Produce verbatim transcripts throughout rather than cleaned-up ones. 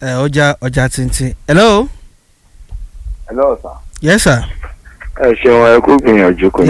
ẹ ọjà ọjà tìǹtìǹ. hello. hello sir. yes sir. ẹ ṣeun ẹ kú gbìyànjú kò ní.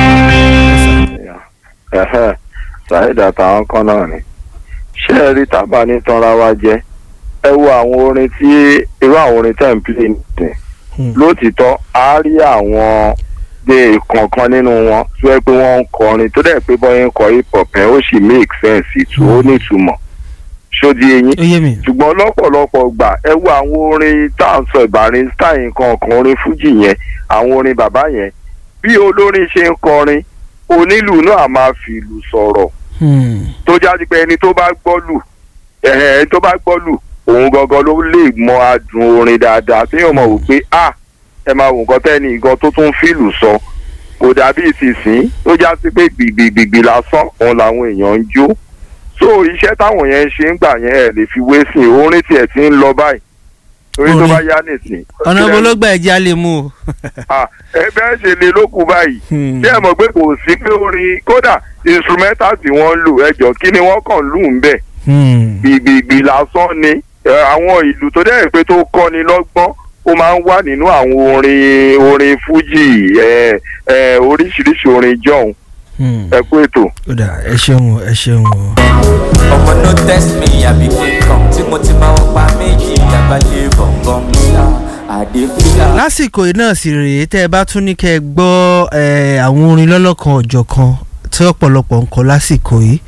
Saheed àtàwọn kan náà ni ṣé ẹ rí tábà ní tanra wa jẹ ẹ wo àwọn orin tí irú àwọn orin tẹ̀ ń pè ní lótìtọ́ á rí àwọn gbé ìkọ̀ọ̀kan nínú wọn tó yẹ pé wọ́n ń kọrin tó dẹ̀ pé bọ́yẹ̀ ń kọ hip hop ẹ̀ ó sì make sense ìtú ó nítumọ̀ ṣódi eyín ṣùgbọ́n lọ́pọ̀lọpọ̀ gbà ẹ wo àwọn orin tá à ń sọ ìbàrin style nǹkan ọ̀kan orin fújì yẹn àwọn orin bàbá yẹn bí olórin ṣe ń kọrin onílù náà máa fi ìlù sọ̀rọ̀ tó jáde pé ẹni tó bá gbọ́ lù ẹni tó bá gbọ́ lù òun gangan ló lè mọ adùn orin dáadáa tí yóò mọ̀ wò pé ah ẹ máa wò nǹkan tẹ́ni nǹkan tó tún fìlù sọ kò dàbí ìsinsìn tó já sí pé gbìgbìgbìgbì lásán òun làwọn èèyàn ń jó so iṣẹ́ táwọn yẹn ń ṣe ń gbà yẹn ẹ̀ lè fi wé sí i orin tiẹ̀ ti ń lọ báyìí orí tó bá yá nìsín. ọ̀nà bológbà ẹ̀jẹ̀ á lè mú o. ẹ bẹ́ẹ̀ ṣe lè lókun báyìí ṣé ẹ mọ̀ pé kò sí pé orin kódà instrumental tí wọ́n ń lò ẹjọ́ kí ni wọ́n kàn lù ń bẹ̀ gbìgbìgbì lásán ni àwọn ìlú tó dẹ̀ pé tó kọ́ni lọ́gbọ́n ó máa ń wà nínú àwọn orin orin fújì oríṣiríṣi orin jọ̀hún ẹ kú ètò. ó dà ẹ ṣeun ẹ ṣeun o. ọmọ no test me àbí kíkan tí mo ti máa wọ́n pa méjì ìdàgbàlẹ̀ bọ̀m̀bọ̀m nílá àdébíyà. lásìkò náà sì rèé tẹ́ ẹ bá tún ní kẹ́ ẹ gbọ́ àwọn orin lọ́lọ́kan ọ̀jọ̀kan tí ọ̀pọ̀lọpọ̀ ń kọ lásìkò yìí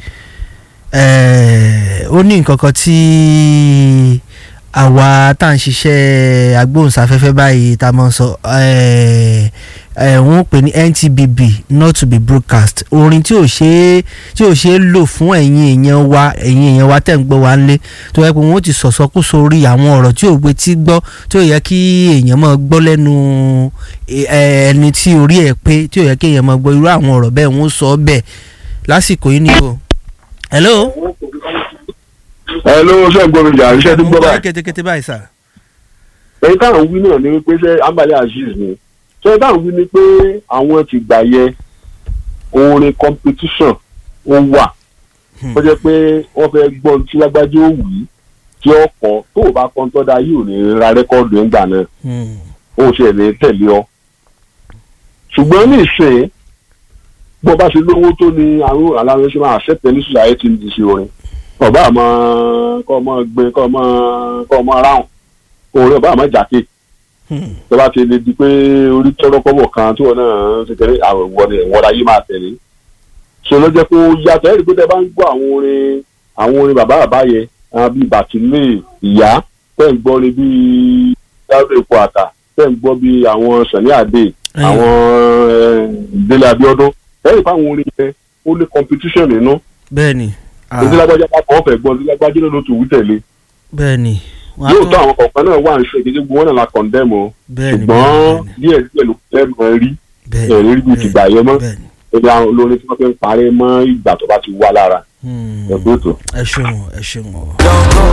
ó ní nǹkan kan tí àwa tá à ń ṣiṣẹ́ agbóhùnsáfẹ́fẹ́ báyìí tá a máa ń sọ wọ́n pè ní N T B B not to be broadcast orin tí ò ṣe é tí ò ṣe é lò fún ẹ̀yin èèyàn wa ẹ̀yin èèyàn wa tẹ̀ ń gbọ́ wa ńlé tó yẹ pé wọ́n ti sọ̀sọ́kú sórí àwọn ọ̀rọ̀ tí ò gbé tí gbọ́ tí ò yẹ kí èèyàn máa gbọ́ lẹ́nu ẹni tí orí ẹ̀ pé tí ò yẹ kí èèyàn máa gbọ́ irú àwọn ọ̀rọ̀ bẹ́ẹ̀ wọ́n sọ bẹ́ẹ̀ lásìkò yìí ni o. hello. hello ṣé gbọ́ mi jà iṣẹ́ tó gbọ́ báyìí. kétékété báyìí sà. èyí táwọn wí náà ni wípé ṣé Ambali Azeez ni ṣé táwọn wí ni pé àwọn ti gbà yẹ orin competition ó wà ó jẹ́ pé wọ́n fẹ́ gbọ́ tí lágbájá ó wù í tí ó kọ́ tó o bá kọ́ tó dáa yóò ní ra rẹ́kọ́ọ̀dù ńgbà náà ó ṣe lè tẹ̀lé ọ. ṣùgbọ́n ní ìsìn bó bá ṣe lówó tó ní àrùn aláwọ̀ ṣe máa ṣẹ́tẹ̀ ní society ti ṣe orin ọba àmọ́ kọ́ ọmọ gbé kọ́ ọmọ kọ́ ọmọ ráhùn orin ọba àmọ́ jàké tó bá ti lè di pé orí tọ́rọ́ kọ́bọ̀ kan tí wọ́n náà ṣe kẹ́lẹ́ àwọn ìwọ́n ayé máa tẹ̀lé ṣe ló jẹ́ pé ó yàtọ̀ ẹ̀rí pé tẹ́ bá ń gbọ́ àwọn orin àwọn orin bàbá bàbá yẹn bíi bàtìlẹ̀ ìyá tẹ́ ń gbọ́ orin bíi dáúdò èkó àtà tẹ́ ń gbọ́ bíi àwọn Sàní Àdé àwọn Délé Abíọ́dún ẹ̀rí pé àwọn orin yẹn ó lé competition nínú. bẹ́ẹ̀ni. ìdílé lágbájá bá kọ́ ọ̀fẹ́ gbọ́ ìdílé lágbájá náà ló tún wí tẹ̀lé. bẹ́ẹ̀ni. yóò tó àwọn kọ̀ọ̀kan náà wà ń ṣe ìdíje gbogbo wọn náà la condemn o. ṣùgbọ́n díẹ̀ díẹ̀ ló fẹ́ mọ rí ẹ̀rí rí bí ti gbà yẹ mọ́ ẹ̀rí àwọn olórin tí wọ́n fi ń parí mọ́ ìgbà tó bá ti wá lára. ẹ ṣeun ẹ ṣeun.